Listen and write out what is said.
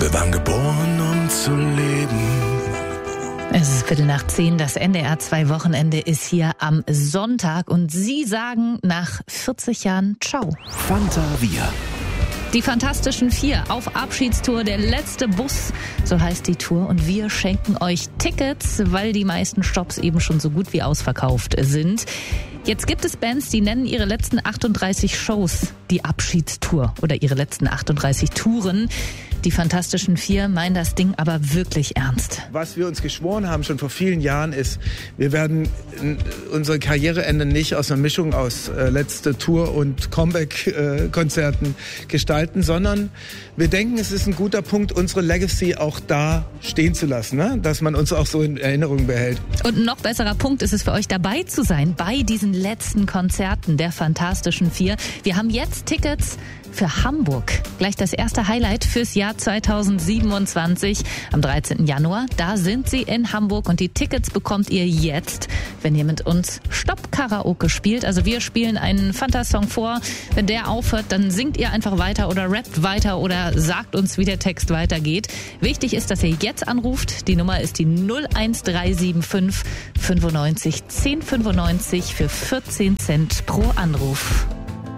Wir waren geboren, um zu leben. Es ist 10:15, das NDR 2 Wochenende ist hier am Sonntag und Sie sagen nach 40 Jahren Ciao. Fanta Wir. Die Fantastischen Vier auf Abschiedstour, der letzte Bus, so heißt die Tour. Und wir schenken euch Tickets, weil die meisten Stops eben schon so gut wie ausverkauft sind. Jetzt gibt es Bands, die nennen ihre letzten 38 Shows die Abschiedstour oder ihre letzten 38 Touren. Die Fantastischen Vier meinen das Ding aber wirklich ernst. Was wir uns geschworen haben schon vor vielen Jahren ist, wir werden unsere Karriereende nicht aus einer Mischung aus letzte Tour und Comeback-Konzerten gestalten, sondern wir denken, es ist ein guter Punkt, unsere Legacy auch da stehen zu lassen, ne? Dass man uns auch so in Erinnerung behält. Und ein noch besserer Punkt ist es für euch, dabei zu sein bei diesen letzten Konzerten der Fantastischen Vier. Wir haben jetzt Tickets für Hamburg. Gleich das erste Highlight fürs Jahr 2027 am 13. Januar. Da sind sie in Hamburg und die Tickets bekommt ihr jetzt, wenn ihr mit uns Stopp Karaoke spielt. Also wir spielen einen Fanta-Song vor. Wenn der aufhört, dann singt ihr einfach weiter oder rappt weiter oder sagt uns, wie der Text weitergeht. Wichtig ist, dass ihr jetzt anruft. Die Nummer ist die 01375 95 1095 für 14 Cent pro Anruf.